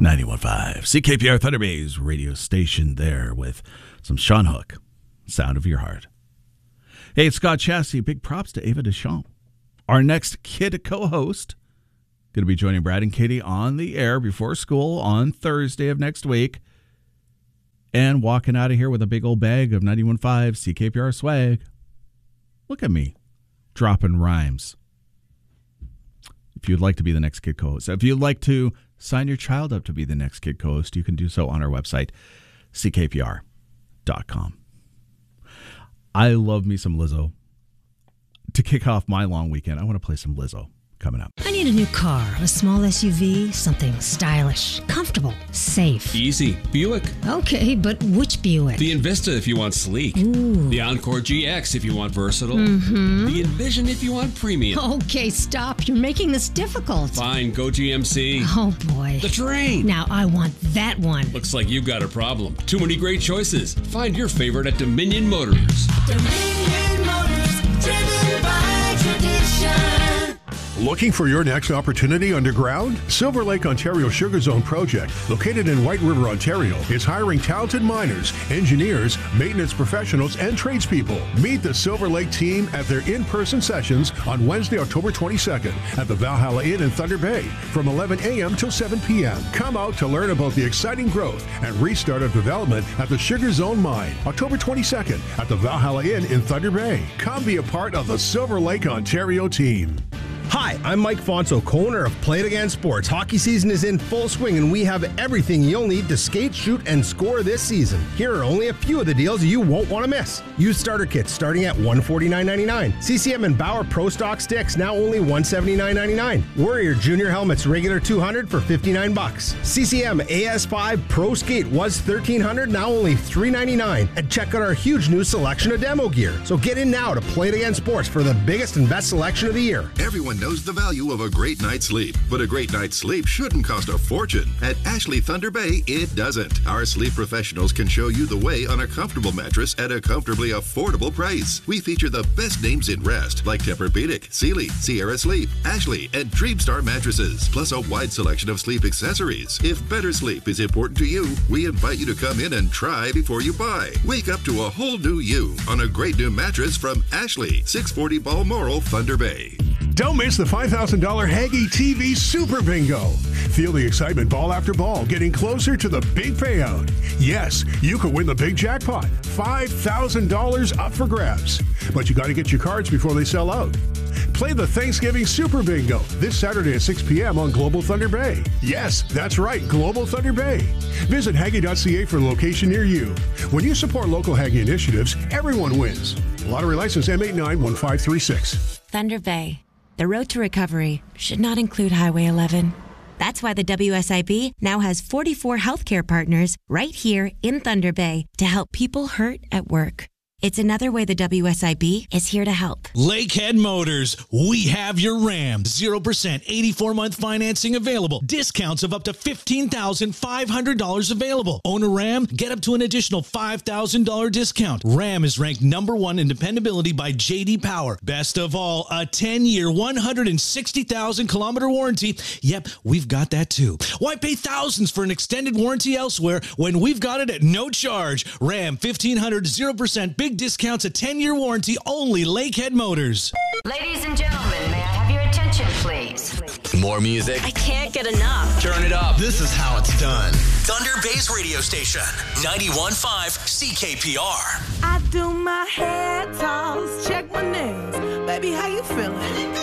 91.5 CKPR Thunder Bay's radio station there with some Sean Hook, Sound of Your Heart. Hey, it's Scott Chassie. Big props to Ava Deschamps. Our next kid co-host going to be joining Brad and Katie on the air before school on Thursday of next week and walking out of here with a big old bag of 91.5 CKPR swag. Look at me dropping rhymes. If you'd like to be the next kid co-host, if you'd like to sign your child up to be the next kid co-host, you can do so on our website, ckpr.com. I love me some Lizzo. To kick off my long weekend, I want to play some Lizzo coming up. I need a new car, a small SUV, something stylish, comfortable, safe. Easy. Buick. Okay, but which Buick? The Envista if you want sleek. Ooh. The Encore GX if you want versatile. Mm-hmm. The Envision if you want premium. Okay, stop. You're making this difficult. Fine, go GMC. Oh, boy. The Terrain. Now I want that one. Looks like you've got a problem. Too many great choices. Find your favorite at Dominion Motors. Dominion Motors, driven by tradition. Looking for your next opportunity underground? Silver Lake Ontario Sugar Zone project, located in White River, Ontario, is hiring talented miners, engineers, maintenance professionals, and tradespeople. Meet the Silver Lake team at their in-person sessions on Wednesday, October 22nd at the Valhalla Inn in Thunder Bay from 11 a.m. till 7 p.m. Come out to learn about the exciting growth and restart of development at the Sugar Zone Mine, October 22nd at the Valhalla Inn in Thunder Bay. Come be a part of the Silver Lake Ontario team. Hi, I'm Mike Fonso, co-owner of Play It Again Sports. Hockey season is in full swing and we have everything you'll need to skate, shoot, and score this season. Here are only a few of the deals you won't want to miss. Used starter kits starting at $149.99. CCM and Bauer Pro Stock sticks now only $179.99. Warrior Junior helmets regular $200 for $59. CCM AS5 Pro Skate was $1,300, now only $399. And check out our huge new selection of demo gear. So get in now to Play It Again Sports for the biggest and best selection of the year. Everyone knows the value of a great night's sleep, but a great night's sleep shouldn't cost a fortune. At Ashley Thunder Bay, it doesn't. Our sleep professionals can show you the way on a comfortable mattress at a comfortably affordable price. We feature the best names in rest, like Tempur-Pedic, Sealy, Sierra Sleep, Ashley, and Dreamstar mattresses, plus a wide selection of sleep accessories. If better sleep is important to you, we invite you to come in and try before you buy. Wake up to a whole new you on a great new mattress from Ashley, 640 Balmoral, Thunder Bay. Don't miss the $5,000 Haggy TV Super Bingo. Feel the excitement ball after ball, getting closer to the big payout. Yes, you could win the big jackpot, $5,000 up for grabs. But you got to get your cards before they sell out. Play the Thanksgiving Super Bingo this Saturday at 6 p.m. on Global Thunder Bay. Yes, that's right, Global Thunder Bay. Visit Haggy.ca for a location near you. When you support local Haggy initiatives, everyone wins. Lottery license M891536. Thunder Bay. The road to recovery should not include Highway 11. That's why the WSIB now has 44 healthcare partners right here in Thunder Bay to help people hurt at work. It's another way the WSIB is here to help. Lakehead Motors, we have your Ram. 0% 84-month financing available. Discounts of up to $15,500 available. Own a Ram? Get up to an additional $5,000 discount. Ram is ranked #1 in dependability by J.D. Power. Best of all, a 10-year, 160,000-kilometer warranty. Yep, we've got that too. Why pay thousands for an extended warranty elsewhere when we've got it at no charge? Ram 1500 0% big discounts, a 10-year warranty, only Lakehead Motors. Ladies and gentlemen, may I have your attention, please? More music. I can't get enough. Turn it up. This is how it's done. Thunder Bay's radio station, 91.5 CKPR. I do my hair toss, check my nails. Baby, how you feeling?